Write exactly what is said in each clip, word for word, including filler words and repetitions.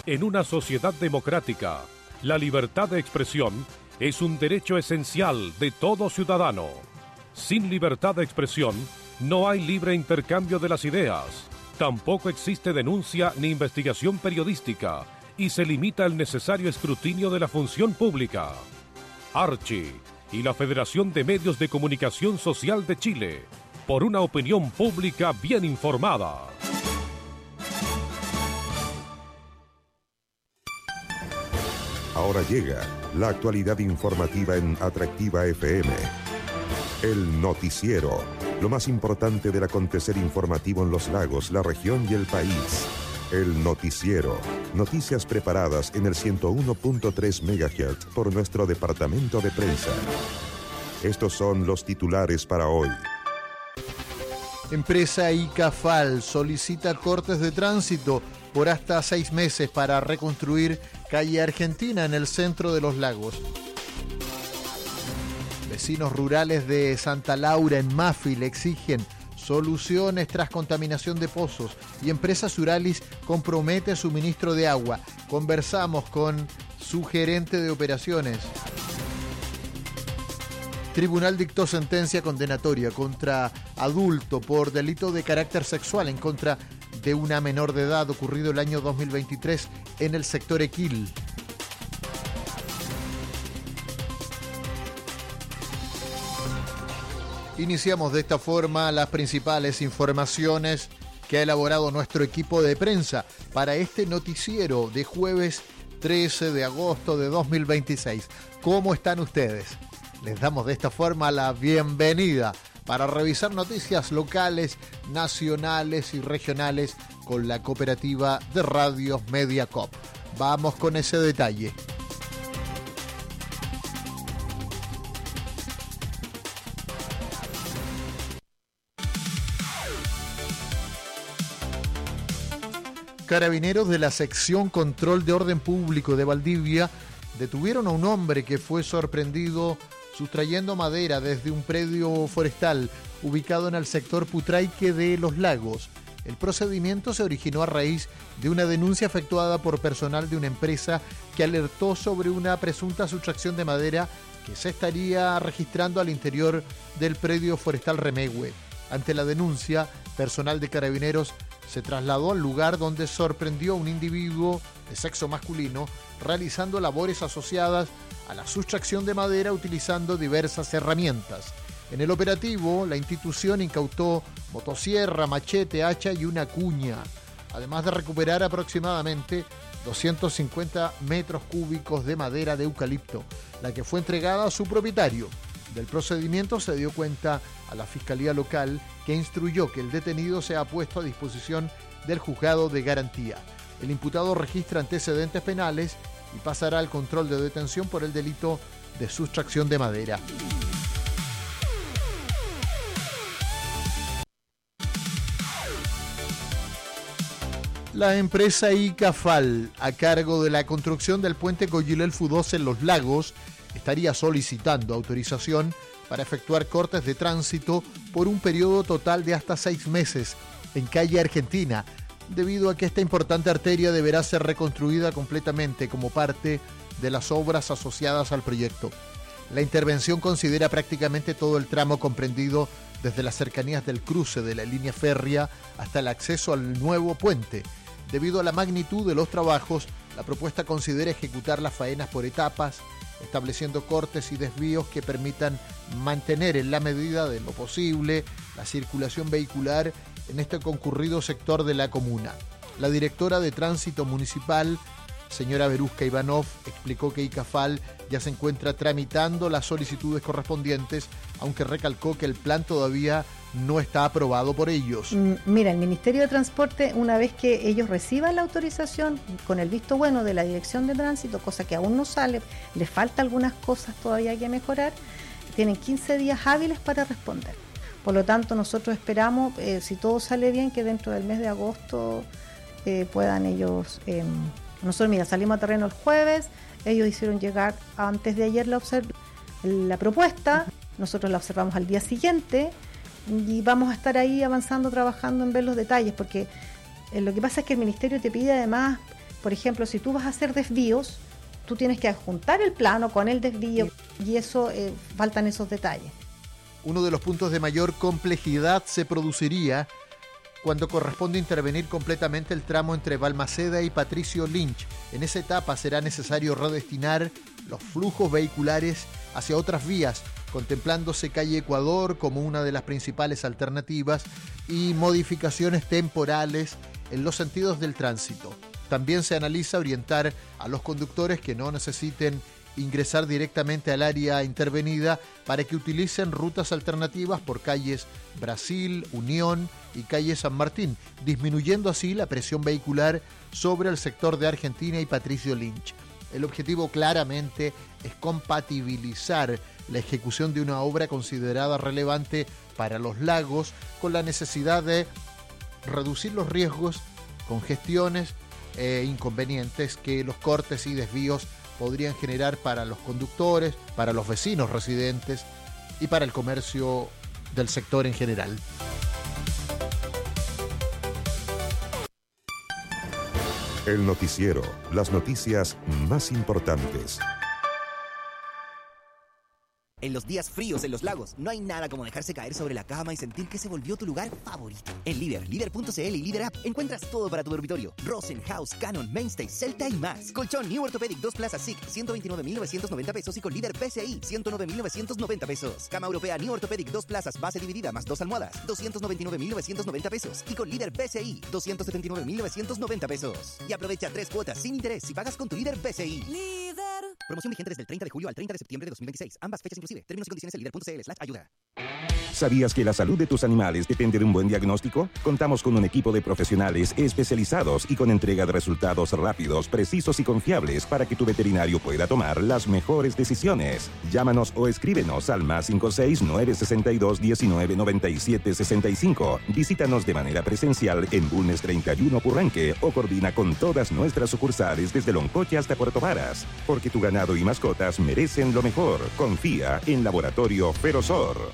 En una sociedad democrática, la libertad de expresión es un derecho esencial de todo ciudadano. Sin libertad de expresión, no hay libre intercambio de las ideas. Tampoco existe denuncia ni investigación periodística y se limita el necesario escrutinio de la función pública. Archi y la Federación de Medios de Comunicación Social de Chile, por una opinión pública bien informada. Ahora llega la actualidad informativa en Atractiva F M. El noticiero, lo más importante del acontecer informativo en los lagos, la región y el país. El noticiero, noticias preparadas en el ciento uno punto tres megahertz por nuestro departamento de prensa. Estos son los titulares para hoy. Empresa Icafal solicita cortes de tránsito por hasta seis meses para reconstruir calle Argentina en el centro de los lagos. Vecinos rurales de Santa Laura en Mafil exigen soluciones tras contaminación de pozos y Empresa Suralis compromete suministro de agua. Conversamos con su gerente de operaciones. Tribunal dictó sentencia condenatoria contra adulto por delito de carácter sexual en contra de una menor de edad ocurrido el año dos mil veintitrés en el sector Equil. Iniciamos de esta forma las principales informaciones que ha elaborado nuestro equipo de prensa para este noticiero de jueves trece de agosto de dos mil veintiséis. ¿Cómo están ustedes? Les damos de esta forma la bienvenida para revisar noticias locales, nacionales y regionales con la cooperativa de radios Mediacoop. Vamos con ese detalle. Carabineros de la sección Control de Orden Público de Valdivia detuvieron a un hombre que fue sorprendido sustrayendo madera desde un predio forestal ubicado en el sector Putraique de Los Lagos. El procedimiento se originó a raíz de una denuncia efectuada por personal de una empresa que alertó sobre una presunta sustracción de madera que se estaría registrando al interior del predio forestal Remehue. Ante la denuncia, personal de Carabineros se trasladó al lugar donde sorprendió a un individuo de sexo masculino realizando labores asociadas a la sustracción de madera utilizando diversas herramientas. En el operativo, la institución incautó motosierra, machete, hacha y una cuña, además de recuperar aproximadamente doscientos cincuenta metros cúbicos de madera de eucalipto, la que fue entregada a su propietario. Del procedimiento se dio cuenta a la Fiscalía Local, que instruyó que el detenido sea puesto a disposición del juzgado de garantía. El imputado registra antecedentes penales y pasará al control de detención por el delito de sustracción de madera. La empresa Icafal, a cargo de la construcción del puente Coyilelfu dos en Los Lagos, estaría solicitando autorización para efectuar cortes de tránsito por un periodo total de hasta seis meses en calle Argentina, debido a que esta importante arteria deberá ser reconstruida completamente como parte de las obras asociadas al proyecto. La intervención considera prácticamente todo el tramo comprendido desde las cercanías del cruce de la línea férrea hasta el acceso al nuevo puente. Debido a la magnitud de los trabajos, la propuesta considera ejecutar las faenas por etapas, estableciendo cortes y desvíos que permitan mantener en la medida de lo posible la circulación vehicular en este concurrido sector de la comuna. La directora de Tránsito Municipal, señora Verusca Ivanov, explicó que Icafal ya se encuentra tramitando las solicitudes correspondientes, aunque recalcó que el plan todavía no está aprobado por ellos. Mira, el Ministerio de Transporte, una vez que ellos reciban la autorización con el visto bueno de la Dirección de Tránsito, cosa que aún no sale, les falta algunas cosas todavía que mejorar, tienen quince días hábiles para responder. Por lo tanto, nosotros esperamos, eh, si todo sale bien, que dentro del mes de agosto eh, puedan ellos... Eh, nosotros, mira, salimos a terreno el jueves, ellos hicieron llegar antes de ayer la, observ- la propuesta, nosotros la observamos al día siguiente y vamos a estar ahí avanzando, trabajando en ver los detalles, porque eh, lo que pasa es que el Ministerio te pide además Por ejemplo, si tú vas a hacer desvíos, tú tienes que adjuntar el plano con el desvío y eso eh, faltan esos detalles. Uno de los puntos de mayor complejidad se produciría cuando corresponde intervenir completamente el tramo entre Balmaceda y Patricio Lynch. En esa etapa será necesario redestinar los flujos vehiculares hacia otras vías, contemplándose calle Ecuador como una de las principales alternativas y modificaciones temporales en los sentidos del tránsito. También se analiza orientar a los conductores que no necesiten ingresar directamente al área intervenida para que utilicen rutas alternativas por calles Brasil, Unión y calle San Martín, disminuyendo así la presión vehicular sobre el sector de Argentina y Patricio Lynch. El objetivo claramente es compatibilizar la ejecución de una obra considerada relevante para los lagos con la necesidad de reducir los riesgos, congestiones e inconvenientes que los cortes y desvíos podrían generar para los conductores, para los vecinos residentes y para el comercio del sector en general. El noticiero, las noticias más importantes. En los días fríos en los lagos, no hay nada como dejarse caer sobre la cama y sentir que se volvió tu lugar favorito. En Líder, líder punto c l y Líder App encuentras todo para tu dormitorio. Rosen, House, Canon, Mainstay, Celta y más. Colchón New Orthopedic dos plazas S I C, ciento veintinueve mil novecientos noventa pesos y con Líder P C I, ciento nueve mil novecientos noventa pesos. Cama europea New Orthopedic dos plazas, base dividida más dos almohadas, doscientos noventa y nueve mil novecientos noventa pesos y con Líder P C I, doscientos setenta y nueve mil novecientos noventa pesos. Y aprovecha tres cuotas sin interés si pagas con tu Líder P C I. Líder. Promoción vigente desde el treinta de julio al treinta de septiembre de dos mil veintiséis. Ambas fechas inclusive. Términos y condiciones en líder punto c l slash ayuda. ¿Sabías que la salud de tus animales depende de un buen diagnóstico? Contamos con un equipo de profesionales especializados y con entrega de resultados rápidos, precisos y confiables para que tu veterinario pueda tomar las mejores decisiones. Llámanos o escríbenos al más cinco seis nueve sesenta y dos diecinueve noventa y siete sesenta y cinco. Visítanos de manera presencial en Bulnes treinta y uno Purranque o coordina con todas nuestras sucursales desde Loncoche hasta Puerto Varas. Porque tu ganado y mascotas merecen lo mejor. Confía en Laboratorio Ferozor.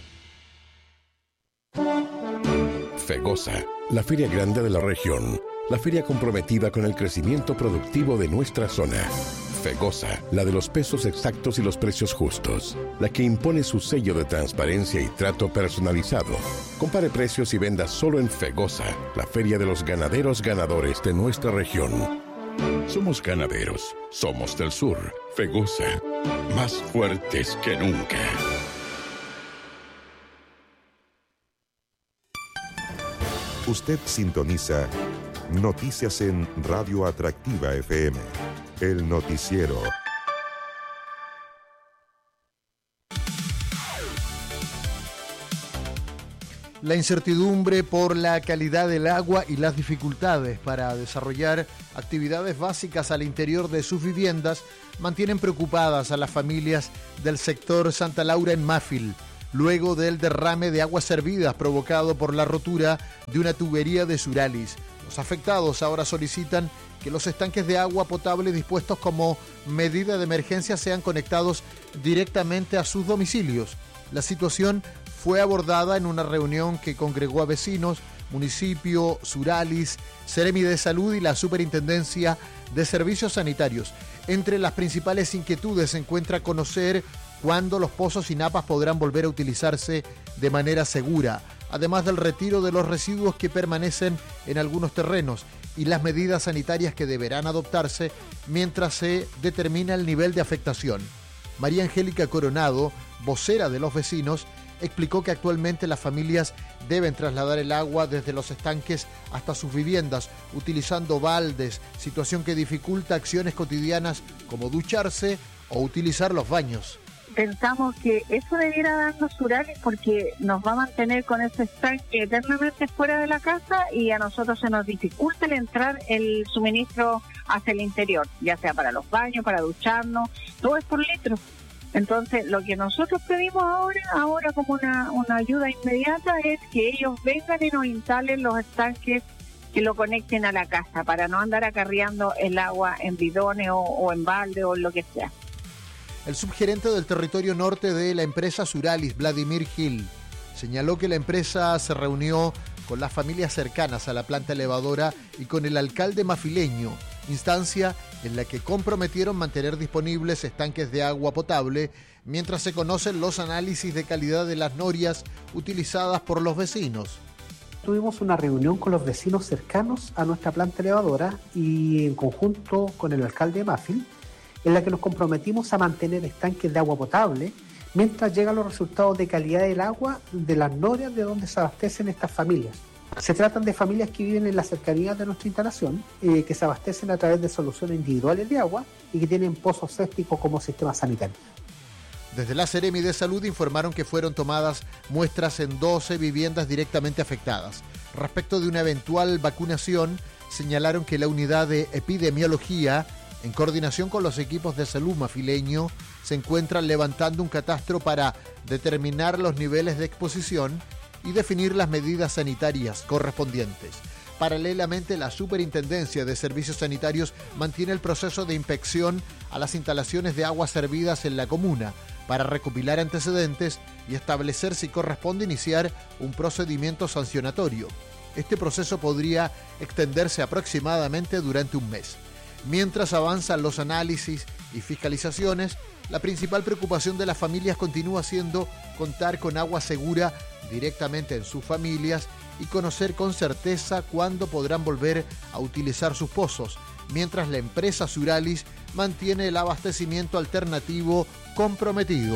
FEGOSA, la feria grande de la región, la feria comprometida con el crecimiento productivo de nuestra zona. FEGOSA, la de los pesos exactos y los precios justos, la que impone su sello de transparencia y trato personalizado. Compare precios y venda solo en FEGOSA, la feria de los ganaderos ganadores de nuestra región. Somos ganaderos, somos del sur. FEGOSA, más fuertes que nunca. Usted sintoniza Noticias en Radio Atractiva F M. El noticiero. La incertidumbre por la calidad del agua y las dificultades para desarrollar actividades básicas al interior de sus viviendas mantienen preocupadas a las familias del sector Santa Laura en Máfil, luego del derrame de aguas servidas provocado por la rotura de una tubería de Suralis. Los afectados ahora solicitan que los estanques de agua potable dispuestos como medida de emergencia sean conectados directamente a sus domicilios. La situación fue abordada en una reunión que congregó a vecinos, municipio, Suralis, Seremi de Salud y la Superintendencia de Servicios Sanitarios. Entre las principales inquietudes se encuentra conocer cuándo los pozos y napas podrán volver a utilizarse de manera segura, además del retiro de los residuos que permanecen en algunos terrenos y las medidas sanitarias que deberán adoptarse mientras se determina el nivel de afectación. María Angélica Coronado, vocera de los vecinos, explicó que actualmente las familias deben trasladar el agua desde los estanques hasta sus viviendas, utilizando baldes, situación que dificulta acciones cotidianas como ducharse o utilizar los baños. Pensamos que eso debiera darnos Suralis porque nos va a mantener con ese estanque eternamente fuera de la casa y a nosotros se nos dificulta el entrar el suministro hacia el interior, ya sea para los baños, para ducharnos, todo es por litro. Entonces, lo que nosotros pedimos ahora, ahora como una, una ayuda inmediata, es que ellos vengan y nos instalen los estanques que lo conecten a la casa, para no andar acarreando el agua en bidones o, o en balde o lo que sea. El subgerente del territorio norte de la empresa Suralis, Vladimir Gil, señaló que la empresa se reunió con las familias cercanas a la planta elevadora y con el alcalde mafileño instancia en la que comprometieron mantener disponibles estanques de agua potable mientras se conocen los análisis de calidad de las norias utilizadas por los vecinos. Tuvimos una reunión con los vecinos cercanos a nuestra planta elevadora y en conjunto con el alcalde de Mafil, en la que nos comprometimos a mantener estanques de agua potable mientras llegan los resultados de calidad del agua de las norias de donde se abastecen estas familias. Se tratan de familias que viven en la cercanía de nuestra instalación, eh, que se abastecen a través de soluciones individuales de agua y que tienen pozos sépticos como sistema sanitario. Desde la Seremi de Salud informaron que fueron tomadas muestras en doce viviendas directamente afectadas. Respecto de una eventual vacunación, señalaron que la unidad de epidemiología, en coordinación con los equipos de salud mafileño, se encuentran levantando un catastro para determinar los niveles de exposición y definir las medidas sanitarias correspondientes. Paralelamente, la Superintendencia de Servicios Sanitarios mantiene el proceso de inspección a las instalaciones de aguas servidas en la comuna para recopilar antecedentes y establecer si corresponde iniciar un procedimiento sancionatorio. Este proceso podría extenderse aproximadamente durante un mes. Mientras avanzan los análisis y fiscalizaciones, la principal preocupación de las familias continúa siendo contar con agua segura directamente en sus familias y conocer con certeza cuándo podrán volver a utilizar sus pozos, mientras la empresa Suralis mantiene el abastecimiento alternativo comprometido.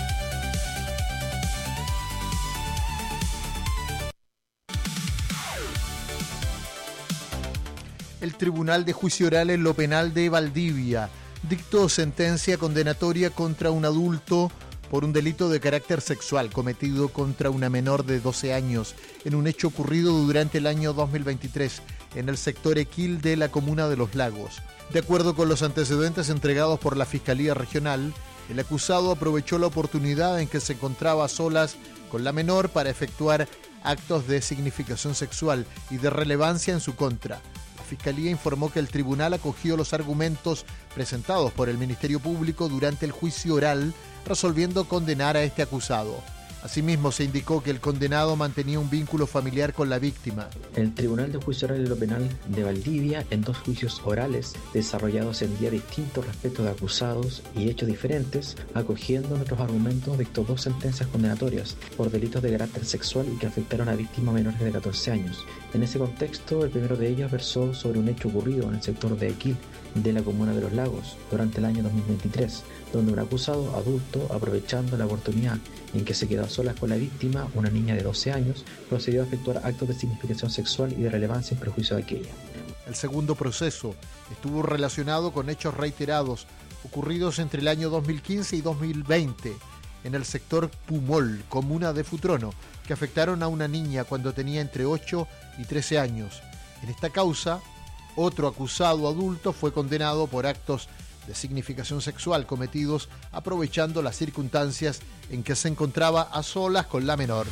El Tribunal de Juicio Oral en lo Penal de Valdivia dictó sentencia condenatoria contra un adulto por un delito de carácter sexual cometido contra una menor de doce años en un hecho ocurrido durante el año dos mil veintitrés en el sector Equil de la comuna de Los Lagos. De acuerdo con los antecedentes entregados por la Fiscalía Regional, el acusado aprovechó la oportunidad en que se encontraba a solas con la menor para efectuar actos de significación sexual y de relevancia en su contra. La Fiscalía informó que el tribunal acogió los argumentos presentados por el Ministerio Público durante el juicio oral, resolviendo condenar a este acusado. Asimismo, se indicó que el condenado mantenía un vínculo familiar con la víctima. El Tribunal de Juicio Oral en lo Penal de Valdivia, en dos juicios orales desarrollados en días distintos respecto de acusados y hechos diferentes, acogiendo nuestros argumentos, dictó dos sentencias condenatorias por delitos de carácter sexual y que afectaron a víctimas menores de catorce años. En ese contexto, el primero de ellos versó sobre un hecho ocurrido en el sector de Equil, de la comuna de Los Lagos, durante el año dos mil veintitrés, donde un acusado adulto, aprovechando la oportunidad en que se quedó a solas con la víctima, una niña de doce años, procedió a efectuar actos de significación sexual y de relevancia en perjuicio de aquella. El segundo proceso estuvo relacionado con hechos reiterados ocurridos entre el año dos mil quince y dos mil veinte en el sector Pumol, comuna de Futrono, que afectaron a una niña cuando tenía entre ocho y trece años. En esta causa, otro acusado adulto fue condenado por actos de significación sexual cometidos aprovechando las circunstancias en que se encontraba a solas con la menor.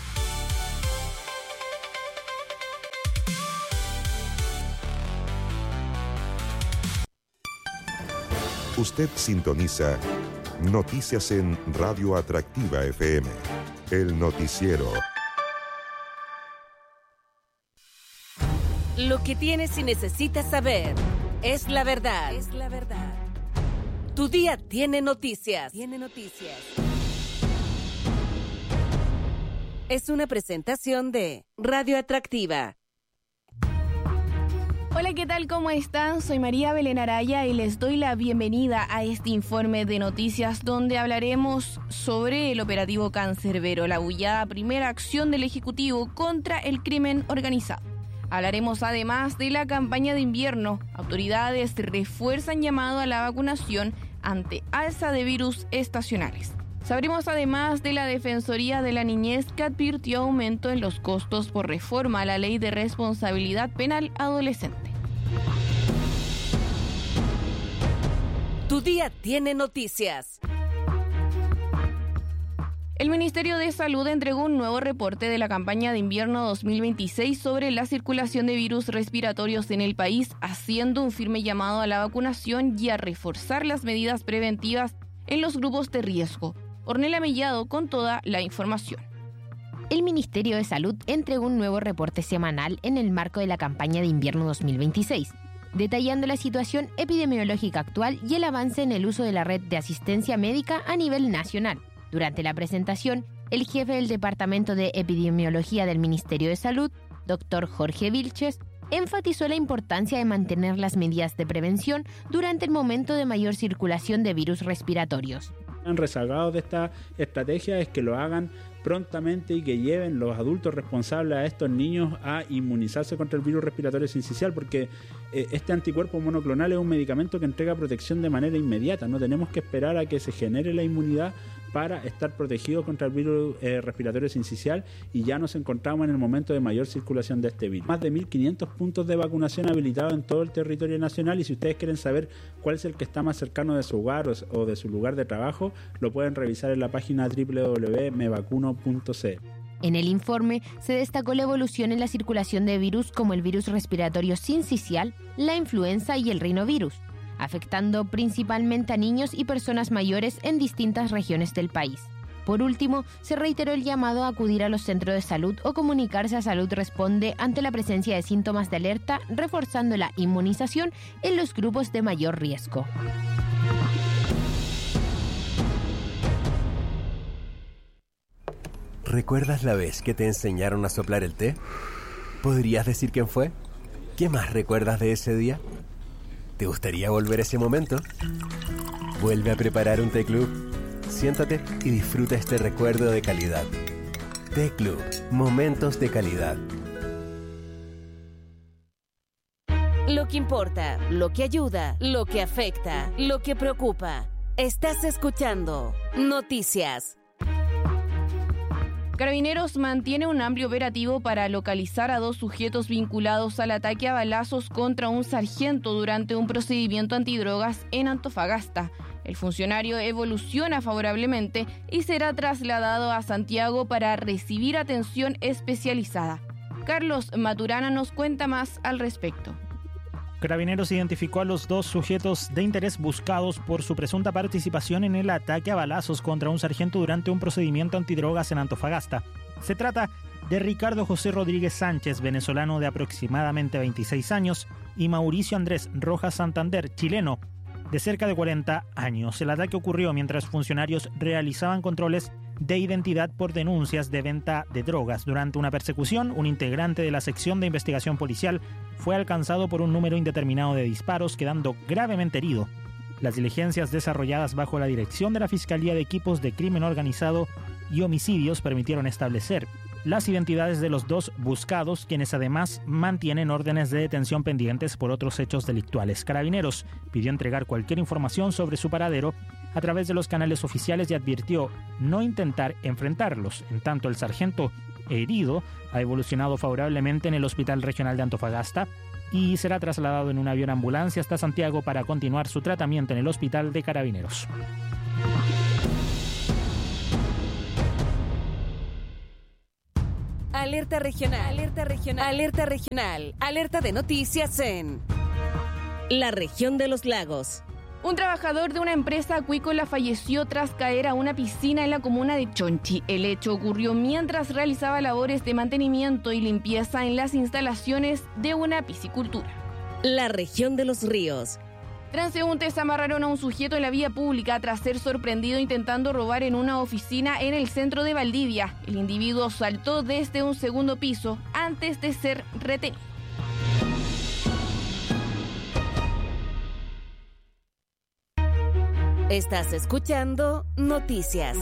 Usted sintoniza Noticias en Radio Atractiva F M, el noticiero. Lo que tienes y necesitas saber es la verdad. Es la verdad. Tu día tiene noticias. Tiene noticias. Es una presentación de Radio Atractiva. Hola, ¿qué tal? ¿Cómo están? Soy María Belén Araya y les doy la bienvenida a este informe de noticias donde hablaremos sobre el operativo Cancerbero, la bullada primera acción del Ejecutivo contra el crimen organizado. Hablaremos además de la campaña de invierno. Autoridades refuerzan llamado a la vacunación ante alza de virus estacionales. Sabremos además de la Defensoría de la Niñez que advirtió aumento en los costos por reforma a la Ley de Responsabilidad Penal Adolescente. Tu día tiene noticias. El Ministerio de Salud entregó un nuevo reporte de la campaña de invierno dos mil veintiséis sobre la circulación de virus respiratorios en el país, haciendo un firme llamado a la vacunación y a reforzar las medidas preventivas en los grupos de riesgo. Ornella Mellado con toda la información. El Ministerio de Salud entregó un nuevo reporte semanal en el marco de la campaña de invierno dos mil veintiséis. detallando la situación epidemiológica actual y el avance en el uso de la red de asistencia médica a nivel nacional. Durante la presentación, el jefe del Departamento de Epidemiología del Ministerio de Salud, doctor Jorge Vilches, enfatizó la importancia de mantener las medidas de prevención durante el momento de mayor circulación de virus respiratorios. Han rezagado de esta estrategia es que lo hagan prontamente y que lleven los adultos responsables a estos niños a inmunizarse contra el virus respiratorio sincicial, porque eh, este anticuerpo monoclonal es un medicamento que entrega protección de manera inmediata. No tenemos que esperar a que se genere la inmunidad para estar protegidos contra el virus eh, respiratorio sincicial, y ya nos encontramos en el momento de mayor circulación de este virus. Más de mil quinientos puntos de vacunación habilitados en todo el territorio nacional, y si ustedes quieren saber cuál es el que está más cercano de su hogar o, o de su lugar de trabajo, lo pueden revisar en la página doble u doble u doble u punto me vacuno punto c l. En el informe se destacó la evolución en la circulación de virus como el virus respiratorio sincicial, la influenza y el rinovirus, afectando principalmente a niños y personas mayores en distintas regiones del país. Por último, se reiteró el llamado a acudir a los centros de salud o comunicarse a Salud Responde ante la presencia de síntomas de alerta, reforzando la inmunización en los grupos de mayor riesgo. ¿Recuerdas la vez que te enseñaron a soplar el té? ¿Podrías decir quién fue? ¿Qué más recuerdas de ese día? ¿Te gustaría volver a ese momento? Vuelve a preparar un té club. Siéntate y disfruta este recuerdo de calidad. Té Club, momentos de calidad. Lo que importa, lo que ayuda, lo que afecta, lo que preocupa. Estás escuchando Noticias. Carabineros mantiene un amplio operativo para localizar a dos sujetos vinculados al ataque a balazos contra un sargento durante un procedimiento antidrogas en Antofagasta. El funcionario evoluciona favorablemente y será trasladado a Santiago para recibir atención especializada. Carlos Maturana nos cuenta más al respecto. Carabineros identificó a los dos sujetos de interés buscados por su presunta participación en el ataque a balazos contra un sargento durante un procedimiento antidrogas en Antofagasta. Se trata de Ricardo José Rodríguez Sánchez, venezolano de aproximadamente veintiséis años, y Mauricio Andrés Rojas Santander, chileno, de cerca de cuarenta años. El ataque ocurrió mientras funcionarios realizaban controles de identidad por denuncias de venta de drogas. Durante una persecución, un integrante de la sección de investigación policial fue alcanzado por un número indeterminado de disparos, quedando gravemente herido. Las diligencias desarrolladas bajo la dirección de la Fiscalía de Equipos de Crimen Organizado y Homicidios permitieron establecer las identidades de los dos buscados, quienes además mantienen órdenes de detención pendientes por otros hechos delictuales. Carabineros pidió entregar cualquier información sobre su paradero a través de los canales oficiales y advirtió no intentar enfrentarlos. En tanto, el sargento herido ha evolucionado favorablemente en el Hospital Regional de Antofagasta y será trasladado en un avión ambulancia hasta Santiago para continuar su tratamiento en el Hospital de Carabineros. Alerta regional, alerta regional, alerta regional, alerta de noticias en la región de los lagos. Un trabajador de una empresa acuícola falleció tras caer a una piscina en la comuna de Chonchi. El hecho ocurrió mientras realizaba labores de mantenimiento y limpieza en las instalaciones de una piscicultura. La región de los ríos. Transeúntes amarraron a un sujeto en la vía pública tras ser sorprendido intentando robar en una oficina en el centro de Valdivia. El individuo saltó desde un segundo piso antes de ser retenido. Estás escuchando Noticias.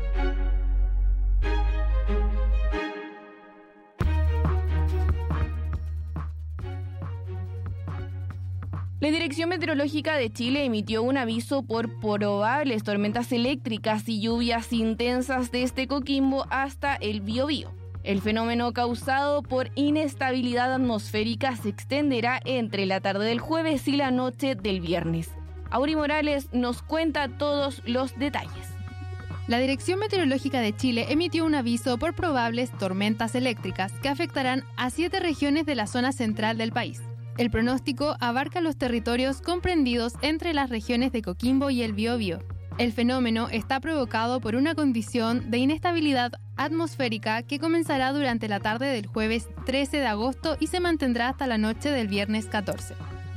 La Dirección Meteorológica de Chile emitió un aviso por probables tormentas eléctricas y lluvias intensas desde Coquimbo hasta el Biobío. El fenómeno causado por inestabilidad atmosférica se extenderá entre la tarde del jueves y la noche del viernes. Auri Morales nos cuenta todos los detalles. La Dirección Meteorológica de Chile emitió un aviso por probables tormentas eléctricas que afectarán a siete regiones de la zona central del país. El pronóstico abarca los territorios comprendidos entre las regiones de Coquimbo y el Biobío. El fenómeno está provocado por una condición de inestabilidad atmosférica que comenzará durante la tarde del jueves trece de agosto y se mantendrá hasta la noche del viernes catorce.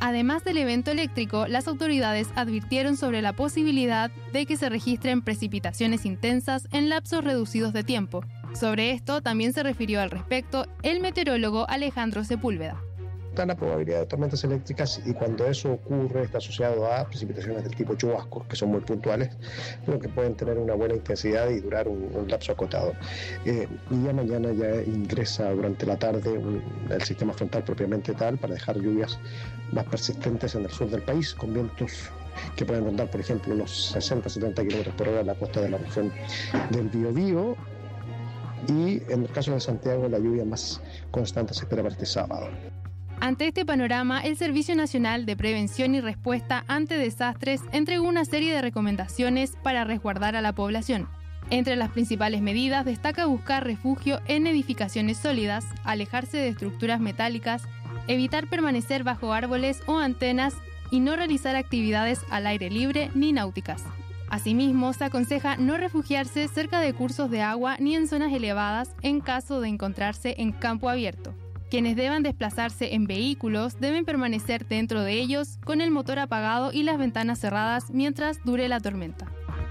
Además del evento eléctrico, las autoridades advirtieron sobre la posibilidad de que se registren precipitaciones intensas en lapsos reducidos de tiempo. Sobre esto también se refirió al respecto el meteorólogo Alejandro Sepúlveda. Está la probabilidad de tormentas eléctricas y cuando eso ocurre está asociado a precipitaciones del tipo chubasco, que son muy puntuales, pero que pueden tener una buena intensidad y durar un, un lapso acotado. Eh, y ya mañana ya ingresa durante la tarde un, el sistema frontal propiamente tal para dejar lluvias más persistentes en el sur del país, con vientos que pueden rondar, por ejemplo, los sesenta a setenta kilómetros por hora en la costa de la región del Biobío. Y en el caso de Santiago, la lluvia más constante se espera para este sábado. Ante este panorama, el Servicio Nacional de Prevención y Respuesta ante Desastres entregó una serie de recomendaciones para resguardar a la población. Entre las principales medidas destaca buscar refugio en edificaciones sólidas, alejarse de estructuras metálicas, evitar permanecer bajo árboles o antenas y no realizar actividades al aire libre ni náuticas. Asimismo, se aconseja no refugiarse cerca de cursos de agua ni en zonas elevadas en caso de encontrarse en campo abierto. Quienes deban desplazarse en vehículos deben permanecer dentro de ellos con el motor apagado y las ventanas cerradas mientras dure la tormenta.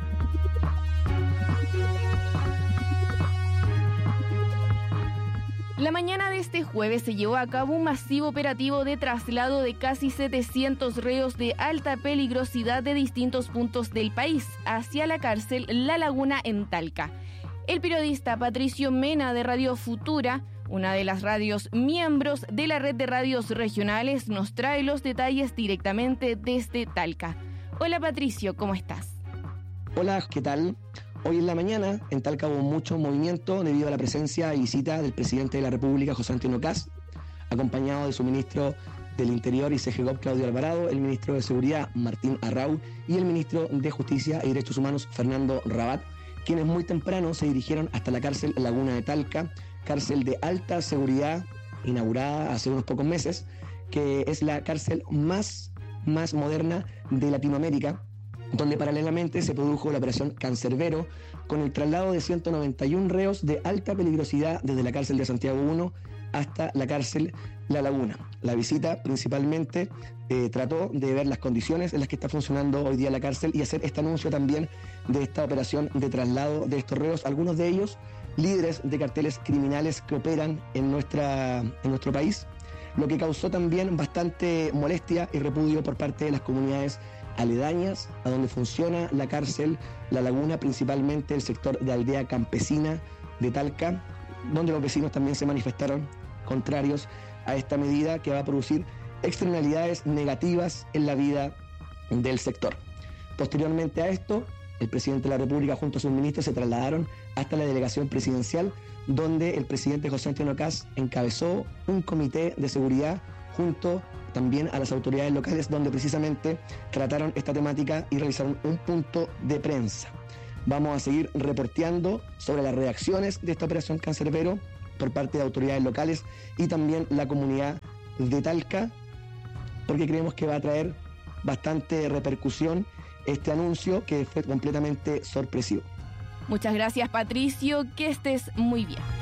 La mañana de este jueves se llevó a cabo un masivo operativo de traslado de casi setecientos reos de alta peligrosidad de distintos puntos del país hacia la cárcel La Laguna en Talca. El periodista Patricio Mena de Radio Futura, una de las radios miembros de la red de radios regionales, nos trae los detalles directamente desde Talca. Hola Patricio, ¿cómo estás? Hola, ¿qué tal? Hoy en la mañana en Talca hubo mucho movimiento debido a la presencia y visita del presidente de la República, José Antonio Kast, acompañado de su ministro del Interior y C G G O P, Claudio Alvarado, el ministro de Seguridad, Martín Arrau, y el ministro de Justicia y Derechos Humanos, Fernando Rabat, quienes muy temprano se dirigieron hasta la cárcel Laguna de Talca, cárcel de alta seguridad inaugurada hace unos pocos meses, que es la cárcel más, más moderna de Latinoamérica, donde paralelamente se produjo la operación Cancerbero con el traslado de ciento noventa y uno reos de alta peligrosidad desde la cárcel de Santiago uno hasta la cárcel La Laguna. La visita principalmente eh, trató de ver las condiciones en las que está funcionando hoy día la cárcel y hacer este anuncio también de esta operación de traslado de estos reos, algunos de ellos líderes de carteles criminales que operan en, nuestra, en nuestro país, lo que causó también bastante molestia y repudio por parte de las comunidades aledañas a donde funciona la cárcel La Laguna, principalmente el sector de aldea campesina de Talca, donde los vecinos también se manifestaron contrarios a esta medida que va a producir externalidades negativas en la vida del sector. Posteriormente a esto, el presidente de la República junto a sus ministros se trasladaron hasta la delegación presidencial, donde el presidente José Antonio Kast encabezó un comité de seguridad junto también a las autoridades locales, donde precisamente trataron esta temática y realizaron un punto de prensa. Vamos a seguir reporteando sobre las reacciones de esta operación Cancerbero por parte de autoridades locales y también la comunidad de Talca, porque creemos que va a traer bastante repercusión este anuncio que fue completamente sorpresivo. Muchas gracias Patricio, que estés muy bien.